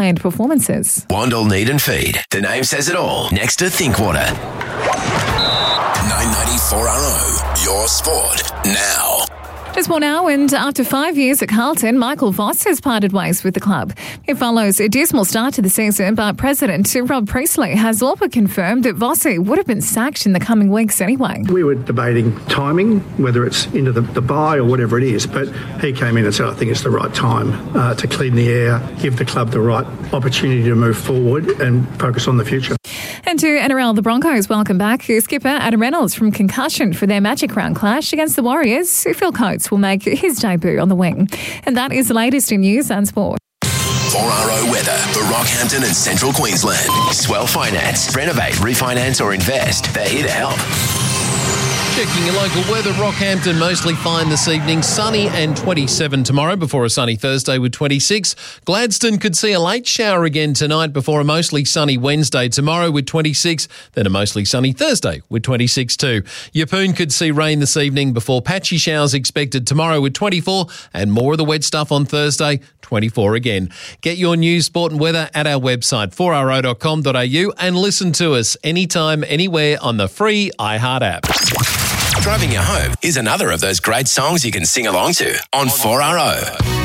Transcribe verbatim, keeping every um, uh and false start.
and performances. Wandle Need and Feed. The name says it all. Next to Thinkwater. nine ninety-four R O. Your sport now. Just more now, and after five years at Carlton, Michael Voss has parted ways with the club. It follows a dismal start to the season, but President Rob Priestley has all but confirmed that Vossi would have been sacked in the coming weeks anyway. We were debating timing, whether it's into the, the buy or whatever it is, but he came in and said, I think it's the right time uh, to clean the air, give the club the right opportunity to move forward and focus on the future. And to N R L, the Broncos welcome back skipper Adam Reynolds from concussion for their Magic Round clash against the Warriors. Phil Coates will make his debut on the wing. And that is the latest in news and sport. four R O weather for Rockhampton and Central Queensland. Swell Finance. Renovate, refinance or invest. They're here to help. Checking your local weather, Rockhampton mostly fine this evening, sunny and twenty-seven tomorrow before a sunny Thursday with twenty-six. Gladstone could see a late shower again tonight before a mostly sunny Wednesday tomorrow with twenty-six, then a mostly sunny Thursday with twenty-six too. Yeppoon could see rain this evening before patchy showers expected tomorrow with twenty-four and more of the wet stuff on Thursday, twenty-four again. Get your news, sport and weather at our website four r o dot com dot a u and listen to us anytime, anywhere on the free iHeart app. Driving you home is another of those great songs you can sing along to on four R O.